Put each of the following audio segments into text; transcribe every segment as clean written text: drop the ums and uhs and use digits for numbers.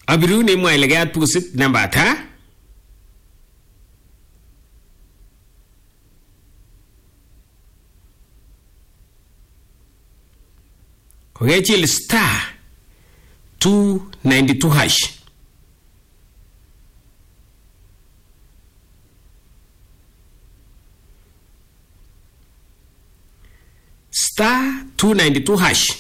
Abirun imwa ile keyat pusit namba ata? Kokechil star 292 hash. Star 292 hash.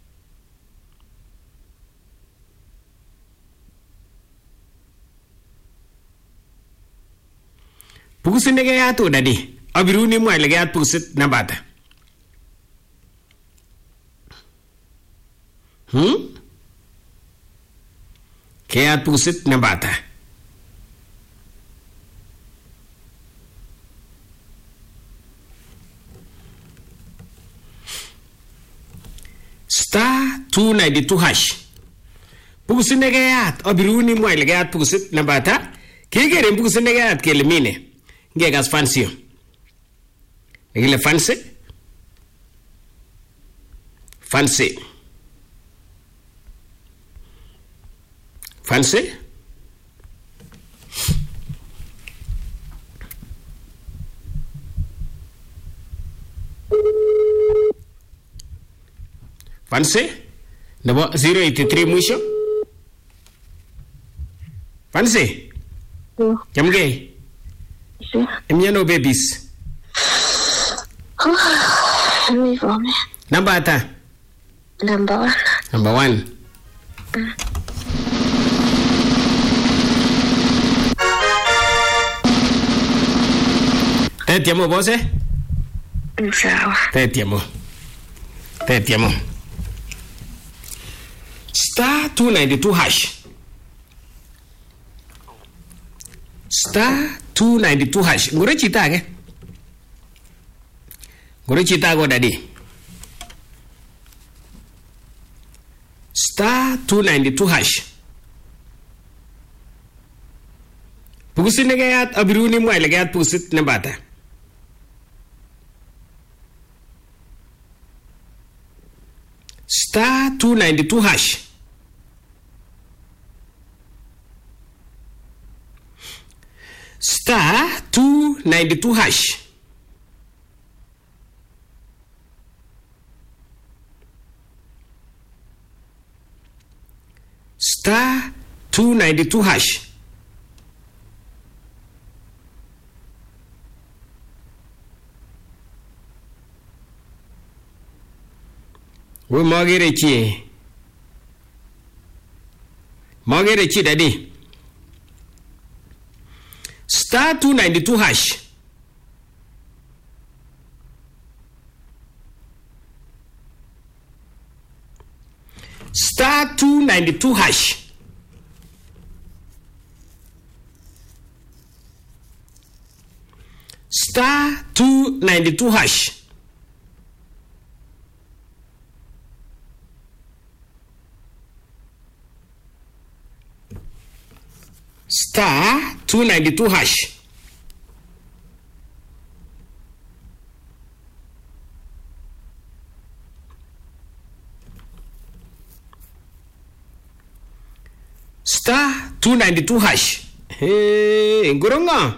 Pukusit nekeyat odadi. Abirun imwa ile keyat pukusit namba ata? Keyat pukusit namba ata? Star 292 hash. Pukusit nekeyat. Abirun imwa ile keyat pukusit namba ata? Kekere pukusit nekeyat kele mine. Ngekas fancy. Ekile fancy. Fancy. Fancy. Fancy. Nabo 083 mwisho. Fancy. Jamge. Emnyano babies. Number ata? Number 1. Number 1. Tetiamo bose? Sawa. Tetiamo. Star 292 hash. Star 292 hash. Ngore chita ke? Ngore chita go dadi. Star 292 hash. Pukusit nekeyat abirun imwa ile keyat pukusit namba ata? Star 292 hash. Star 292 hash. Star 292 hash. We magere chi dadi. Star 292 hash. Star 292 hash. Star 292 hash. Star 292 hash. Star 292 hash. Hey, ngoronga.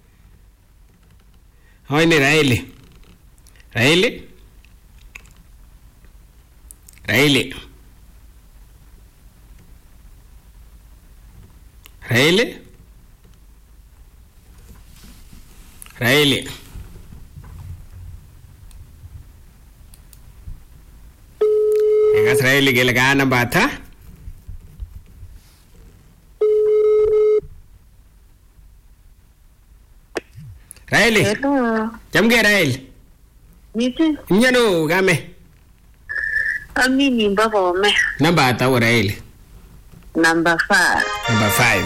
Hoy ni Raili. Egas Raili gele gana bata. Raili. Hello. Jamge Raili. Niti. Mnyano game. Amini baba me. Namba ata wa Raili. Number 5. Number 5.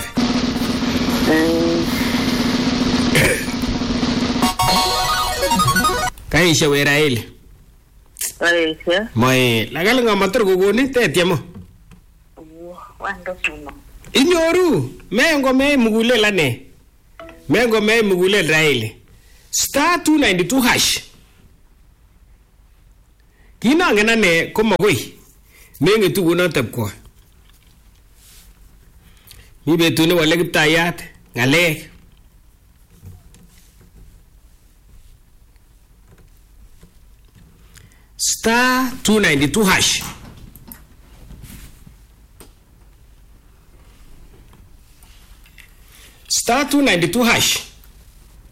Kaisha we Raili. Kaisha. Moi, lagal nga matur guguni tetiamo. Wonderful. Inyoru, mengo me mugule lane. Mengo me mugule Raili. Star 292 hash. Kina ngena ne komagoi. Mengi tu guna tap ko. Mi betut ne wale Kiptayat ngalek. Star 292 hash. Star 292 hash.